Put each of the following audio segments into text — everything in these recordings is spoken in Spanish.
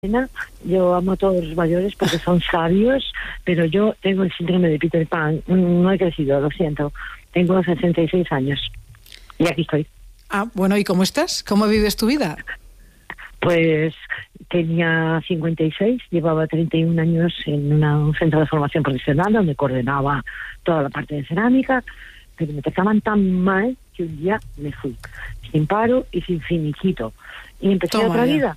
Yo amo a todos los mayores porque son sabios, pero yo tengo el síndrome de Peter Pan. No he crecido, lo siento. Tengo 66 años y aquí estoy. Ah, bueno, ¿y cómo estás? ¿Cómo vives tu vida? Pues tenía 56, llevaba 31 años en un centro de formación profesional donde coordinaba toda la parte de cerámica, pero me trataban tan mal que un día me fui, sin paro y sin finiquito. Y empecé otra vida.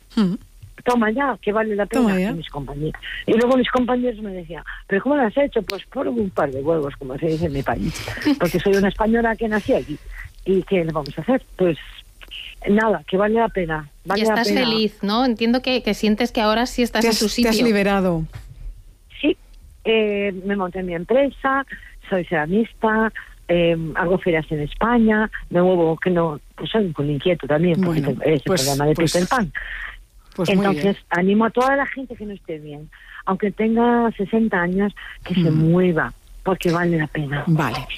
Toma ya, que vale la pena. Y mis compañeros. Y luego mis compañeros me decían, ¿pero cómo lo has hecho? Pues por un par de huevos, como se dice en mi país. Porque soy una española que nací aquí. ¿Y qué le vamos a hacer? Pues nada, que vale la pena. Vale y estás la pena. Feliz, ¿no? Entiendo que sientes que ahora sí estás en tu sitio. Te has liberado. Sí, me monté en mi empresa, soy ceramista, hago ferias en España, me muevo, que no, pues soy un inquieto también, porque es el programa de Peter Pan. Pues entonces animo a toda la gente que no esté bien, aunque tenga 60 años, que se mueva, porque vale la pena. Vale.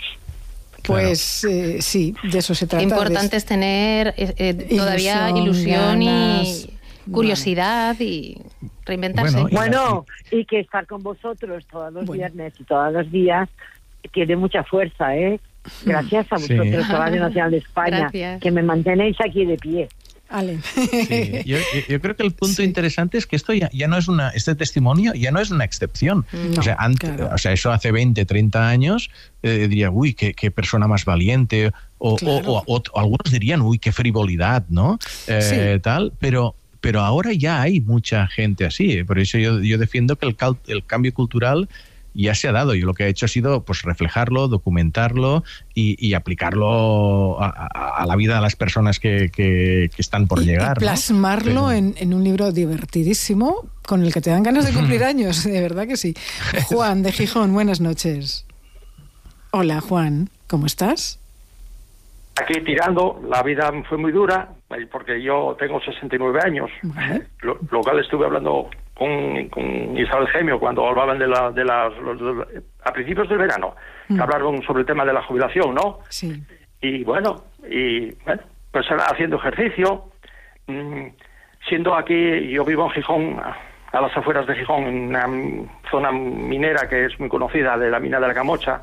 Pues sí, de eso se trata. Importante es tener todavía ilusión ganas, y curiosidad y reinventarse. Bueno, y que estar con vosotros todos los viernes y todos los días tiene mucha fuerza, ¿eh? Gracias a vosotros, Radio Nacional de España, gracias, que me mantenéis aquí de pie. Ale. Sí, yo creo que el punto interesante es que esto ya no es este testimonio ya no es una excepción. No, o sea, eso hace 20, 30 años diría, uy, qué persona más valiente, o algunos dirían, uy, qué frivolidad, ¿no? Tal, pero ahora ya hay mucha gente así. Por eso yo defiendo que el cambio cultural ya se ha dado. Yo lo que he hecho ha sido pues reflejarlo, documentarlo y aplicarlo a la vida de las personas que están por llegar. Y plasmarlo, ¿no? en un libro divertidísimo con el que te dan ganas de cumplir años, de verdad que sí. Juan de Gijón, buenas noches. Hola Juan, ¿cómo estás? Aquí tirando, la vida fue muy dura porque yo tengo 69 años, lo cual estuve hablando con Isabel Gemio cuando hablaban a principios del verano, que hablaron sobre el tema de la jubilación, ¿no? Sí. Y bueno, pues haciendo ejercicio, siendo aquí, yo vivo en Gijón, a las afueras de Gijón, en una zona minera que es muy conocida, de la mina de la Camocha,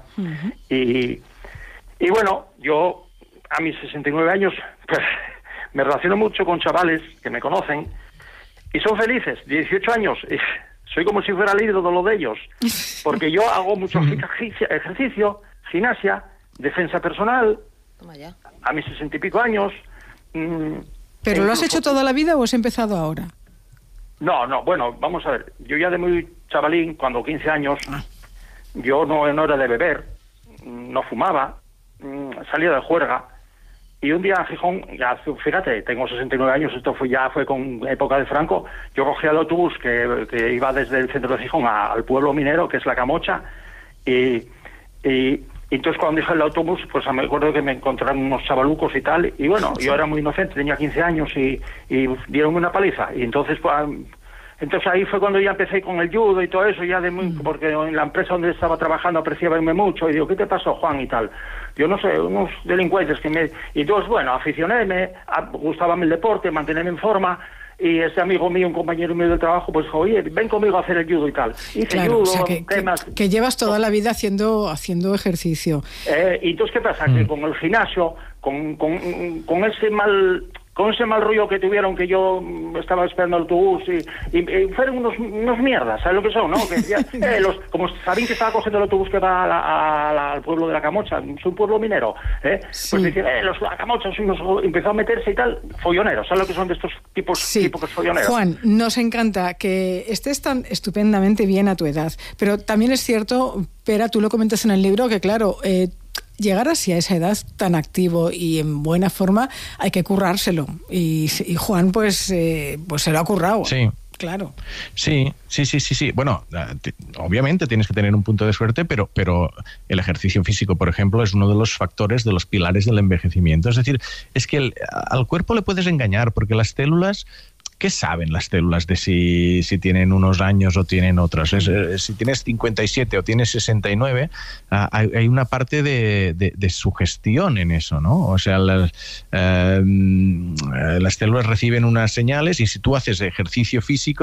y bueno, yo a mis 69 años, pues me relaciono mucho con chavales que me conocen y son felices, 18 años, y soy como si fuera el ídolo de ellos, porque yo hago mucho ejercicio, gimnasia, defensa personal, a mis 60 y pico años. ¿Pero lo has hecho toda la vida o has empezado ahora? No, bueno, vamos a ver, yo ya de muy chavalín, cuando 15 años, yo no era de beber, no fumaba, salía de juerga. Y un día en Gijón, ya fíjate, tengo 69 años, esto fue con época de Franco, yo cogía el autobús que iba desde el centro de Gijón al pueblo minero, que es la Camocha, y entonces cuando dije el autobús, pues me acuerdo que me encontraron unos chavalucos y tal, y bueno, yo era muy inocente, tenía 15 años y dieronme una paliza, y entonces ahí fue cuando ya empecé con el judo y todo eso, porque en la empresa donde estaba trabajando apreciabanme mucho, y digo, ¿qué te pasó, Juan? Y tal. Yo no sé, unos delincuentes y entonces, bueno, aficionéme, gustaba el deporte, mantenerme en forma, y ese amigo mío, un compañero mío del trabajo, pues dijo, oye, ven conmigo a hacer el judo y tal. Hice judo, o sea, que llevas toda la vida haciendo ejercicio. Y entonces, ¿qué pasa? Que con el gimnasio, con ese mal rollo que tuvieron, que yo estaba esperando el autobús y fueron unos mierdas, ¿sabes lo que son, no? Que como sabían que estaba cogiendo el autobús que va al pueblo de la Camocha, es un pueblo minero, pues decían, la Camocha empezó a meterse y tal, folloneros, ¿sabes lo que son de estos tipos folloneros? Juan, nos encanta que estés tan estupendamente bien a tu edad, pero también es cierto, Pera, tú lo comentas en el libro, que claro, llegar así a esa edad tan activo y en buena forma hay que currárselo, y Juan pues se lo ha currado. Sí. Claro. Sí. Bueno, obviamente tienes que tener un punto de suerte, pero el ejercicio físico, por ejemplo, es uno de los factores, de los pilares del envejecimiento. Es decir, es que al cuerpo le puedes engañar, porque las células, ¿qué saben las células de si tienen unos años o tienen otros? Si tienes 57 o tienes 69, hay una parte de sugestión en eso, ¿no? O sea, las células reciben unas señales y si tú haces ejercicio físico,